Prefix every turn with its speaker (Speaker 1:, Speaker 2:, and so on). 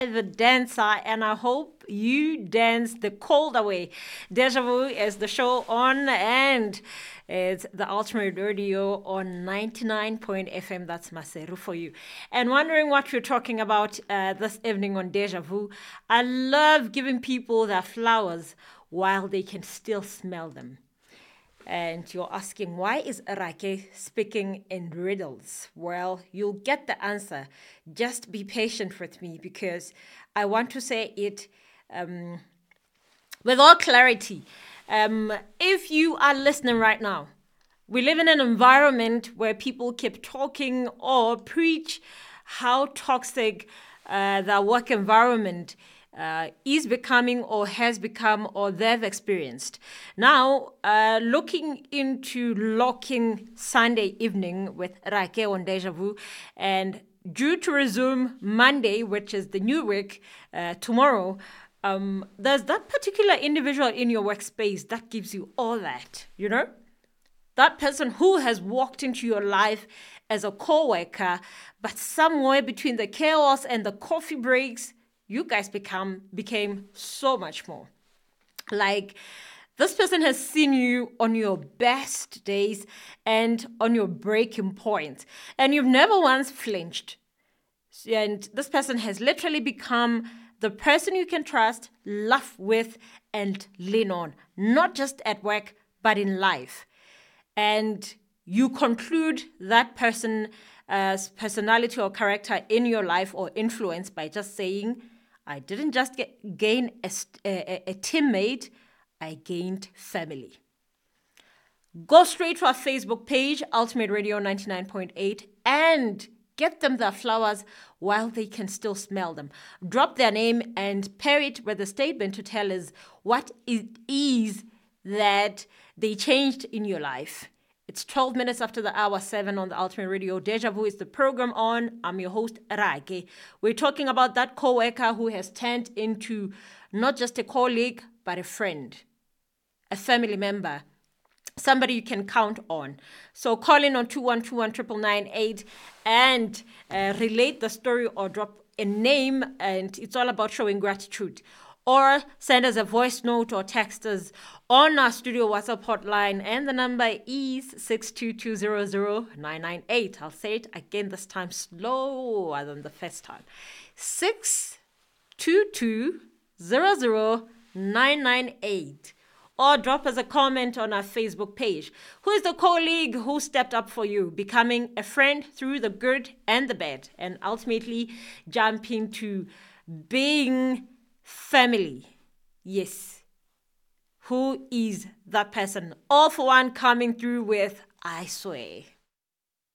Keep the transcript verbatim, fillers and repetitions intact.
Speaker 1: The dancer, and I hope you dance the cold away. Deja Vu is the show on, and it's the Ultimate Radio on ninety-nine point F M. That's Maseru for you. And wondering what we're talking about uh, this evening on Deja Vu. I love giving people their flowers while they can still smell them. And you're asking, why is Arake speaking in riddles? Well, you'll get the answer. Just be patient with me because I want to say it um, with all clarity. Um, if you are listening right now, we live in an environment where people keep talking or preach how toxic uh, the work environment Uh, is becoming or has become or they've experienced. Now, uh, looking into locking Sunday evening with Rake on Deja Vu, and due to resume Monday, which is the new week, uh, tomorrow, um, there's that particular individual in your workspace that gives you all that, you know? That person who has walked into your life as a co-worker, but somewhere between the chaos and the coffee breaks, you guys become became so much more. Like, this person has seen you on your best days and on your breaking point, and you've never once flinched. And this person has literally become the person you can trust, laugh with, and lean on, not just at work, but in life. And you conclude that person's uh, personality or character in your life or influence by just saying, I didn't just get, gain a, a, a teammate, I gained family. Go straight to our Facebook page, Ultimate Radio ninety-nine point eight, and get them their flowers while they can still smell them. Drop their name and pair it with a statement to tell us what it is that they changed in your life. It's twelve minutes after the hour seven on the Ultimate Radio. Deja Vu is the program on. I'm your host, Rake. We're talking about that co-worker who has turned into not just a colleague, but a friend, a family member, somebody you can count on. So call in on two one two one nine nine eight and uh, relate the story or drop a name, and it's all about showing gratitude. Or send us a voice note or text us on our studio WhatsApp hotline, and the number is six two two zero zero nine nine eight. I'll say it again this time slower than the first time. six two two zero zero nine nine eight. Or drop us a comment on our Facebook page. Who is the colleague who stepped up for you, becoming a friend through the good and the bad, and ultimately jumping to being family? Yes. Who is that person? All for one coming through with I swear.